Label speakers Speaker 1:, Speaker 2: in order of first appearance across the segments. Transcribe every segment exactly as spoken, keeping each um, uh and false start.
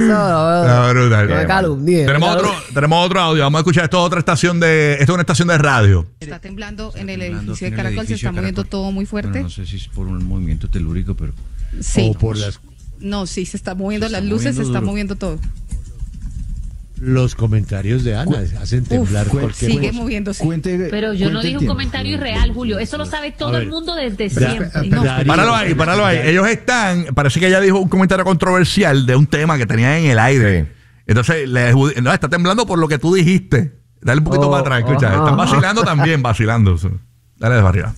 Speaker 1: no, brutal.
Speaker 2: No me calumnie.
Speaker 1: Tenemos otro, tenemos otro audio. Vamos a escuchar. Esto es otra estación de. Esto es una estación de radio.
Speaker 3: Está temblando en el edificio de Caracol, se está moviendo todo muy fuerte.
Speaker 4: Bueno, no sé si es por un movimiento telúrico, pero.
Speaker 3: Sí.
Speaker 5: O por las...
Speaker 3: No, sí, se está moviendo
Speaker 4: Se
Speaker 3: las
Speaker 4: está
Speaker 3: luces, se
Speaker 4: moviendo
Speaker 3: está
Speaker 4: duro.
Speaker 3: moviendo todo.
Speaker 5: Los comentarios de Ana hacen temblar
Speaker 3: Uf,
Speaker 5: cualquier
Speaker 3: sigue
Speaker 5: cosa.
Speaker 3: moviéndose.
Speaker 6: Cuente,
Speaker 7: Pero yo no
Speaker 6: cuente
Speaker 7: dije
Speaker 6: el
Speaker 7: un
Speaker 6: tiempo.
Speaker 7: comentario irreal, Julio. Eso lo sabe todo
Speaker 5: A
Speaker 7: el
Speaker 5: ver.
Speaker 7: mundo desde
Speaker 5: Da-
Speaker 7: siempre.
Speaker 3: No.
Speaker 5: Darío,
Speaker 1: Páralo ahí, páralo ahí. Ellos están. Parece que ella dijo un comentario controversial de un tema que tenía en el aire.
Speaker 6: Sí.
Speaker 1: Entonces, le, no, está temblando por lo que tú dijiste. Dale un poquito
Speaker 2: Oh,
Speaker 1: para atrás, escucha.
Speaker 2: ajá.
Speaker 1: Están vacilando también, vacilando. Dale de arriba.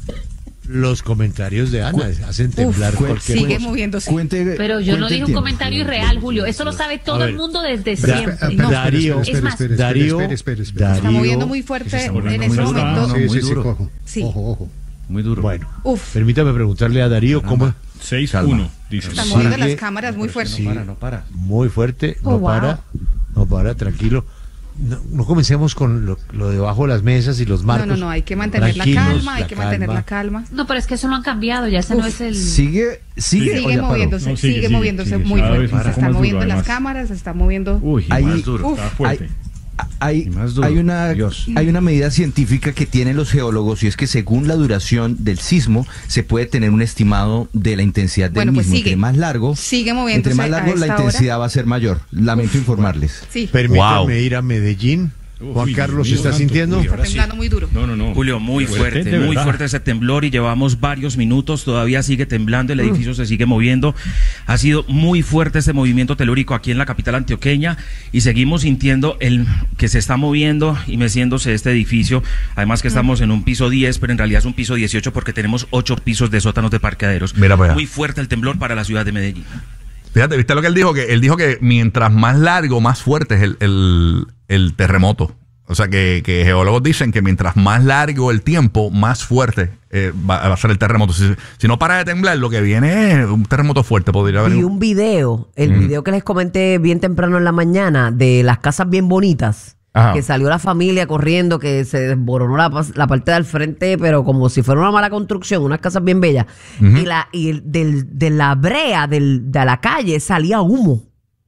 Speaker 5: Los comentarios de Ana hacen temblar
Speaker 3: Uf,
Speaker 5: cualquier
Speaker 3: sigue
Speaker 5: cosa.
Speaker 3: moviéndose.
Speaker 6: Cuente,
Speaker 7: Pero yo no
Speaker 6: cuente el
Speaker 7: dije un
Speaker 6: tiempo.
Speaker 7: comentario irreal, Julio. Eso lo sabe todo
Speaker 5: A ver.
Speaker 7: el mundo desde
Speaker 5: Da-
Speaker 7: siempre.
Speaker 3: No.
Speaker 5: Darío,
Speaker 7: Es más,
Speaker 5: Darío,
Speaker 3: Se está moviendo muy fuerte en
Speaker 4: moviendo
Speaker 3: ese
Speaker 4: muy duro.
Speaker 3: momento.
Speaker 4: No,
Speaker 8: Sí,
Speaker 4: muy
Speaker 8: sí, sí,
Speaker 4: duro.
Speaker 8: cojo.
Speaker 3: Sí.
Speaker 8: Ojo, ojo.
Speaker 4: Muy duro.
Speaker 5: Bueno,
Speaker 3: Uf,
Speaker 5: permítame preguntarle a Darío cómo
Speaker 9: seis
Speaker 4: Calma.
Speaker 9: uno, dice.
Speaker 3: están moviendo
Speaker 5: Sigue-
Speaker 3: las cámaras muy fuerte.
Speaker 4: No para, no para.
Speaker 5: muy fuerte,
Speaker 7: Oh,
Speaker 5: no
Speaker 7: wow.
Speaker 5: para, no para, tranquilo. No, no comencemos con lo, lo debajo de las mesas y los
Speaker 3: No,
Speaker 5: marcos.
Speaker 3: no, no, hay que mantener la
Speaker 5: Tranquilos,
Speaker 3: calma, hay
Speaker 5: la
Speaker 3: que mantener
Speaker 5: calma.
Speaker 3: la calma.
Speaker 7: No, pero es que eso no han cambiado. Ya ese no
Speaker 3: Uf,
Speaker 7: es el.
Speaker 6: Sigue, sigue, o
Speaker 3: Sigue
Speaker 6: ya paró?
Speaker 3: moviéndose,
Speaker 9: No, sigue,
Speaker 3: sigue,
Speaker 9: sigue,
Speaker 3: moviéndose
Speaker 9: sigue.
Speaker 3: muy
Speaker 9: Cada
Speaker 3: fuerte.
Speaker 9: vez un
Speaker 3: Se
Speaker 9: poco
Speaker 3: están
Speaker 9: más
Speaker 3: moviendo
Speaker 9: duro,
Speaker 3: las
Speaker 9: además.
Speaker 3: cámaras, se está moviendo.
Speaker 4: Uy, y
Speaker 6: Ahí-
Speaker 4: más duro.
Speaker 3: Uf.
Speaker 9: Está fuerte.
Speaker 6: Hay, hay,
Speaker 4: Y más duro.
Speaker 6: hay una,
Speaker 4: Dios.
Speaker 6: hay una medida científica que tienen los geólogos y es que según la duración del sismo se puede tener un estimado de la intensidad del
Speaker 3: Bueno, pues
Speaker 6: mismo.
Speaker 3: sigue.
Speaker 6: Entre más largo,
Speaker 3: Sigue moviéndose
Speaker 6: entre más largo
Speaker 3: a
Speaker 6: la
Speaker 3: esta hora.
Speaker 6: intensidad va a ser mayor. Lamento informarles.
Speaker 3: Sí,
Speaker 5: Permítame
Speaker 1: Wow.
Speaker 5: ir a Medellín.
Speaker 9: Uy,
Speaker 5: Juan
Speaker 9: Dios
Speaker 5: Carlos,
Speaker 9: mío,
Speaker 5: ¿está
Speaker 9: santo,
Speaker 5: sintiendo?
Speaker 9: Julio,
Speaker 3: está
Speaker 9: ahora sí.
Speaker 3: temblando muy duro.
Speaker 9: No, no, no.
Speaker 4: Julio, muy fuerte,
Speaker 9: de
Speaker 4: muy
Speaker 9: verdad.
Speaker 4: fuerte ese temblor y llevamos varios minutos, todavía sigue temblando, el edificio se sigue moviendo. Ha sido muy fuerte este movimiento telúrico aquí en la capital antioqueña y seguimos sintiendo el que se está moviendo y meciéndose este edificio. Además que estamos en un piso diez, pero en realidad es un piso dieciocho porque tenemos ocho pisos de sótanos de parqueaderos.
Speaker 1: Mira para allá.
Speaker 4: Muy fuerte el temblor para la ciudad de Medellín.
Speaker 1: Fíjate, ¿viste lo que él dijo? Que él dijo que mientras más largo, más fuerte es el, el, el terremoto. O sea, que, que geólogos dicen que mientras más largo el tiempo, más fuerte eh, va, va a ser el terremoto. Si, si no para de temblar, lo que viene es un terremoto fuerte. Podría haber
Speaker 2: Y
Speaker 1: un-
Speaker 2: un video, el
Speaker 1: Mm.
Speaker 2: video que les comenté bien temprano en la mañana de las casas bien bonitas,
Speaker 1: Ajá.
Speaker 2: que salió la familia corriendo, que se desboronó la, pas- la parte del frente, pero como si fuera una mala construcción, unas casas bien bellas.
Speaker 1: Ujú.
Speaker 2: Y, la, y el- del, de la brea del, de la calle salía humo.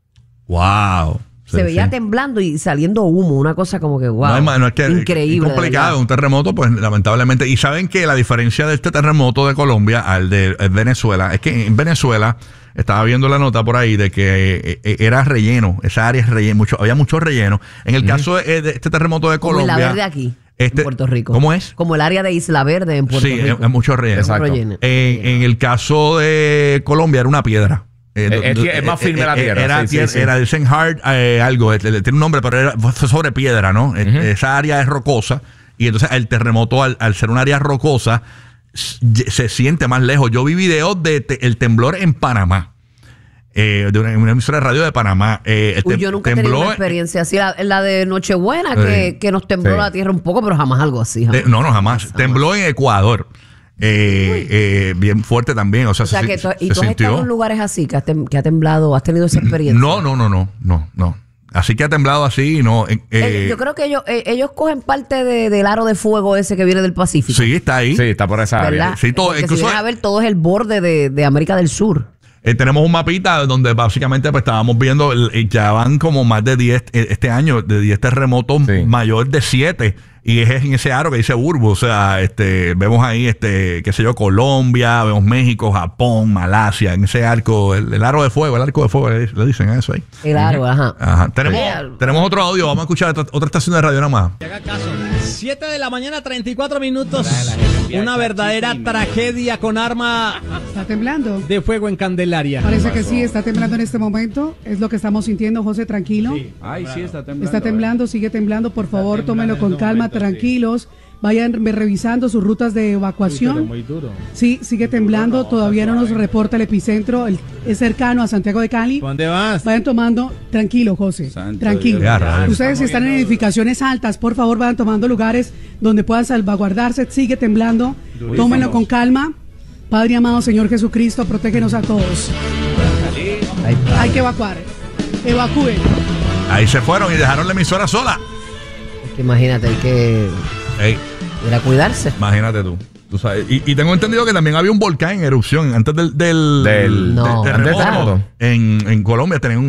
Speaker 1: ¡Wow!
Speaker 2: Se
Speaker 1: Sí,
Speaker 2: veía
Speaker 1: sí.
Speaker 2: temblando y saliendo humo, una cosa como que wow.
Speaker 1: No, es, más, no, es que
Speaker 2: increíble.
Speaker 1: es
Speaker 2: de
Speaker 1: complicado,
Speaker 2: verdad.
Speaker 1: un terremoto, pues lamentablemente. Y saben que la diferencia de este terremoto de Colombia al de eh, Venezuela es que en Venezuela estaba viendo la nota por ahí de que eh, eh, era relleno, esa área es relleno, mucho, había mucho relleno. En el caso de, de este terremoto de
Speaker 2: Como
Speaker 1: Colombia,
Speaker 2: en la Verde aquí,
Speaker 1: este,
Speaker 2: en Puerto Rico.
Speaker 1: ¿Cómo es?
Speaker 2: Como el área de Isla Verde en Puerto
Speaker 1: Sí,
Speaker 2: Rico.
Speaker 1: es, es mucho relleno.
Speaker 6: Exacto.
Speaker 2: Relleno.
Speaker 1: En, en el caso de Colombia era una piedra. Eh,
Speaker 6: Es- es- es más firme la tierra,
Speaker 1: Era,
Speaker 6: sí, sí,
Speaker 1: tier-
Speaker 6: sí.
Speaker 1: era dicen hard eh, algo, eh, tiene un nombre, pero era, fue sobre piedra, ¿no? Eh, Esa área es rocosa y entonces el terremoto, al, al ser un área rocosa, s- se siente más lejos. Yo vi videos de te- el temblor en Panamá, eh, de una, una emisora de radio de Panamá. Eh, el
Speaker 2: Uy,
Speaker 1: tem-
Speaker 2: yo nunca he tenido
Speaker 1: tembló,
Speaker 2: una experiencia así, la, la de Nochebuena, que,
Speaker 1: Sí.
Speaker 2: que nos tembló
Speaker 6: Sí.
Speaker 2: la tierra un poco, pero jamás algo así. jamás.
Speaker 1: eh, no, no, jamás. Tembló en Ecuador. Eh, eh, bien fuerte también. O sea,
Speaker 2: O sea,
Speaker 1: se,
Speaker 2: que tú-
Speaker 1: se
Speaker 2: y tú has
Speaker 1: sintió.
Speaker 2: estado en lugares así, que, has tem- que ha temblado, has tenido esa experiencia.
Speaker 1: No, no, no, no, no, no. Así que ha temblado así, no. eh,
Speaker 2: Eh,
Speaker 1: eh,
Speaker 2: yo creo que ellos, eh, ellos cogen parte de- del aro de fuego ese que viene del Pacífico.
Speaker 1: sí, está ahí.
Speaker 6: Sí, está por esa área.
Speaker 2: ¿Verdad?
Speaker 1: Sí, todo-
Speaker 2: Porque
Speaker 1: incluso-
Speaker 2: si vienes a ver, todo es el borde de, de América del Sur.
Speaker 1: Eh, tenemos un mapita donde básicamente pues estábamos viendo, el- eh, ya van como más de diez eh, este año, de diez terremotos,
Speaker 6: Sí.
Speaker 1: mayor de siete. Y es en ese aro que dice Burbu. O sea, este, vemos ahí, este, qué sé yo, Colombia, vemos México, Japón, Malasia, en ese arco, el, el aro de fuego, el arco de fuego, le, le dicen eso ahí.
Speaker 2: El aro, ajá.
Speaker 1: Ajá. Tenemos,
Speaker 2: Sí.
Speaker 1: tenemos otro audio, vamos a escuchar otra, otra estación de radio nada más.
Speaker 10: Haga caso. siete de la mañana, treinta y cuatro minutos. Una verdadera tragedia con arma
Speaker 11: Está temblando.
Speaker 10: de fuego en Candelaria.
Speaker 11: Parece que sí, está temblando en este momento. Es lo que estamos sintiendo, José, tranquilo.
Speaker 4: Ay, sí, está temblando.
Speaker 11: Está temblando, sigue temblando. Por favor, tómenlo con calma,
Speaker 10: momento,
Speaker 11: tranquilos. Vayan re- revisando sus rutas de evacuación.
Speaker 10: Muy duro.
Speaker 11: Sí, sigue temblando. Todavía no nos reporta el epicentro. El- es cercano a Santiago de Cali.
Speaker 10: ¿Dónde vas?
Speaker 11: Vayan tomando, tranquilo, José,
Speaker 4: Santo
Speaker 11: tranquilo.
Speaker 1: Dios. Ya, rayos.
Speaker 11: Ustedes si están en edificaciones altas, por favor, vayan tomando lugares donde puedan salvaguardarse. Sigue temblando, tómenlo con calma. Padre amado, Señor Jesucristo, protégenos a todos.
Speaker 2: Ahí está.
Speaker 11: Hay que evacuar. Evacúen.
Speaker 1: Ahí se fueron y dejaron la emisora sola.
Speaker 2: Es que imagínate, hay que
Speaker 1: Ey,
Speaker 2: ir a cuidarse.
Speaker 1: imagínate tú. Tú sabes. Y, y tengo entendido que también había un volcán en erupción antes del, del,
Speaker 6: Del-
Speaker 2: No.
Speaker 1: del
Speaker 6: antes del
Speaker 1: terremoto.
Speaker 6: terremoto.
Speaker 1: En, en Colombia tenían un